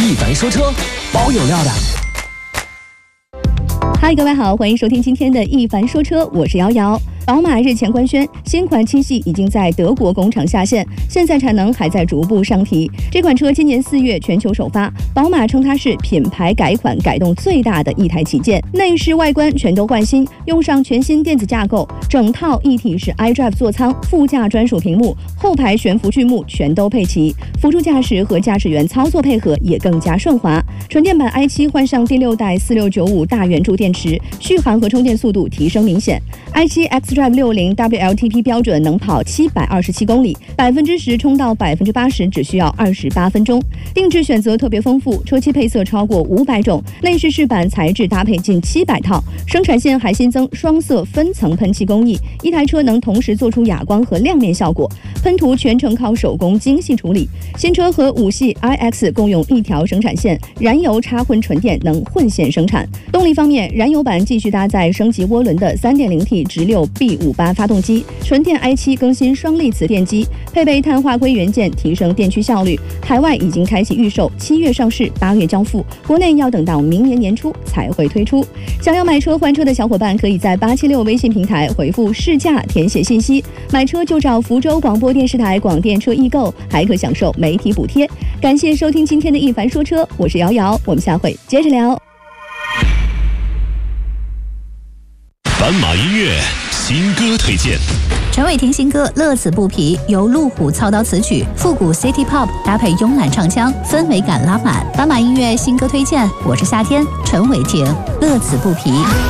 一凡说车，保有料的。 嗨，各位好，欢迎收听今天的一凡说车，我是瑶瑶。宝马日前官宣，新款七系已经在德国工厂下线，现在产能还在逐步上提。这款车今年4月全球首发，宝马称它是品牌改款改动最大的一台旗舰，内饰外观全都换新，用上全新电子架构，整套一体式 iDrive 座舱，副驾专属屏幕，后排悬浮巨幕全都配齐，辅助驾驶和驾驶员操作配合也更加顺滑。纯电版 i7 换上第6代4695大圆柱电池，续航和充电速度提升明显。i7 xDrive 60 WLTP 标准能跑727公里，10%充到80%只需要28分钟。定制选择特别丰富，车漆配色超过500种，内饰饰板材质搭配近700套，生产线还新增双色分层喷漆工艺，一台车能同时做出哑光和亮面效果，喷涂全程靠手工精细处理。新车和5系 iX 共用一条生产线，燃油插混纯电能混线生产。动力方面，燃油版继续搭载升级涡轮的 3.0T 直六 B58发动机，纯电 i7 更新双力磁电机，配备碳化硅元件，提升电驱效率。海外已经开启预售，7月上市，8月交付，国内要等到明年年初才会推出。想要买车换车的小伙伴，可以在876微信平台回复试驾填写信息，买车就找福州广播电视台广电车易购，还可享受媒体补贴。感谢收听今天的一凡说车，我是瑶瑶，我们下回接着聊。 斑马音乐新歌推荐， 陈伟霆新歌《乐此不疲》由路虎操刀词曲，复古 City Pop 搭配慵懒唱腔，氛围感拉满。斑马音乐新歌推荐，我是夏天，陈伟霆，《乐此不疲》。